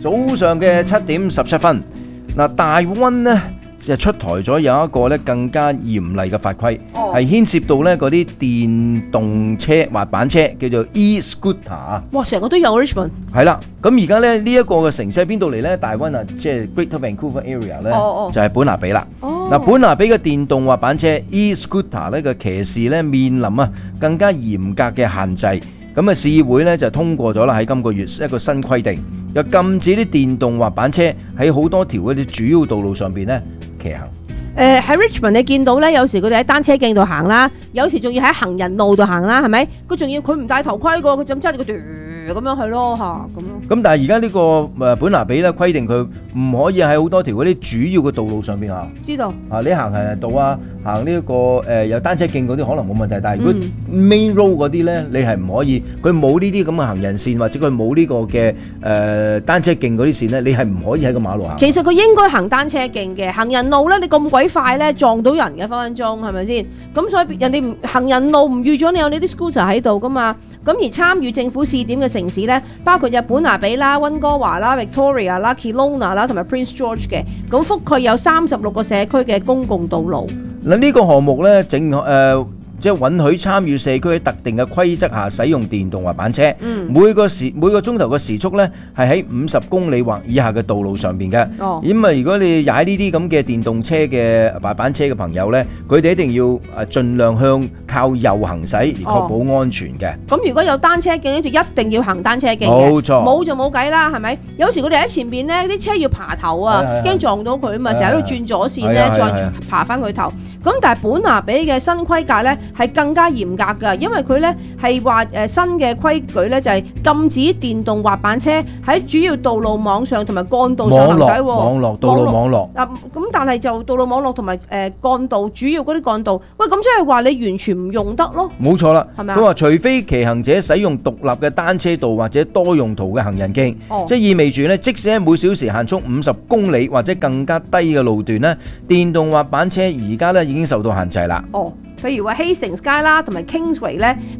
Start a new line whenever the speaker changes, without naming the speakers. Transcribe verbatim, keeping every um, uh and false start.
早上嘅七點十七分，嗱，大溫呢就出台咗有一個咧更加嚴厲嘅法規，係、哦、牽涉到咧嗰啲電動車滑板車，叫做 e-scooter 啊。
哇！成個都有 Richmond。
係啦，咁而家咧呢一個嘅城市喺邊度嚟咧？大溫啊，即係 Greater Vancouver Area 咧，
哦哦
就係本拿比啦。
哦，
嗱，本拿比嘅電動滑板車 e-scooter 呢個騎士咧面臨啊更加嚴格嘅限制。咁啊，市議會咧就通過咗啦，喺今個月一個新規定，又禁止啲電動滑板車喺好多條嗰啲主要道路上邊咧騎行。
誒喺 Richmond 你見到咧，有時佢哋喺單車徑度行啦，有時仲要喺行人路度行啦，係咪？佢仲要佢唔戴頭盔個，佢就咁揸住個嘟咁樣去咯嚇，咁咯。
咁但係而家呢個誒本拿比咧規定佢唔可以喺好多條嗰啲主要嘅道路上邊行。
知道。啊，
你行行人道啊，行呢一個誒有單車徑嗰啲可能冇問題，但係如果 main road 嗰啲咧，你係唔可以，佢冇呢啲咁嘅行人線或者佢冇呢個嘅誒單車徑嗰啲線咧，你係唔可以喺個馬路行。
其實佢應該行單車徑嘅，行人路咧，你咁鬼快咧撞到人嘅分分鐘係咪先？咁所以人哋唔行人路唔預咗你有呢啲 scooter 喺度噶嘛。咁而參與政府試點嘅城市咧，包括日本拿比啦、溫哥華啦、Victoria 啦、Kelowna 啦同埋 Prince George 嘅，咁覆蓋有三十六個社區嘅公共道路。
嗱，呢個項目咧整誒。呃即係允許參與社區喺特定嘅規則下使用電動滑板車，嗯、每個時每個鐘頭嘅時速咧係喺五十公里或以下嘅道路上邊嘅。哦，咁啊，如果你踩呢啲咁嘅電動車嘅滑板車嘅朋友咧，佢哋一定要誒盡量向靠右行駛，而確保安全嘅。咁、
哦、如果有單車徑咧，就一定要行單車徑嘅。
冇錯，
冇就冇計啦，係咪？有時佢哋喺前邊咧，啲車要爬頭啊，驚撞到佢啊嘛，成日喺度轉左線咧，再爬翻佢頭。咁但係本拿比嘅新規格咧係更加嚴格㗎，因為佢咧係話誒新嘅規矩咧就係禁止電動滑板車喺主要道路網上同埋幹道上行駛喎。
網絡道路網絡
啊，咁但係就道路網絡同埋誒幹道主要嗰啲幹道，喂，咁即係話你完全唔用得咯。
冇錯啦，
係咪啊？
佢話除非騎行者使用獨立嘅單車道或者多用途嘅行人徑，
哦、即
係意味住咧，即使喺每小時限速五十公里或者更加低嘅路段咧，電動滑板車而家咧已經受到限制啦。
哦，譬如話 Hastings 街啦，同埋 Kingsway 咧，